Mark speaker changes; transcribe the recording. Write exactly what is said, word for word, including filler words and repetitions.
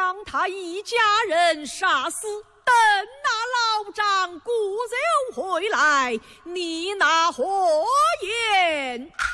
Speaker 1: 将他一家人杀死，等那老丈骨肉回来，你那何言？